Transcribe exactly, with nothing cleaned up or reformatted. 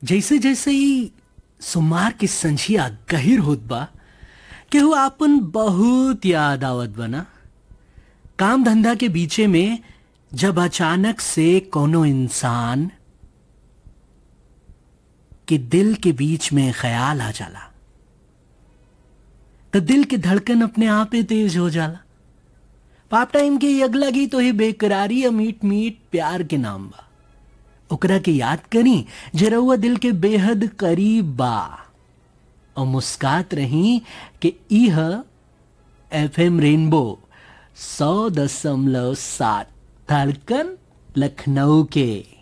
जैसे जैसे ही सुमार की संझिया गहिर होत बा केहू आपन बहुत याद आवत बना। काम धंधा के बीचे में जब अचानक से कोनो इंसान के दिल के बीच में ख्याल आ जाला तो दिल की धड़कन अपने आप ही तेज हो जाला। पाप टाइम के अगला गीत तो ही बेकरारी या मीट मीट प्यार के नाम बा। ओकरा के याद करी जे रउआ दिल के बेहद करीब बा और मुस्कात रही कि इह एफ एम रेनबो सौ दशमलव सात धड़कन लखनऊ के।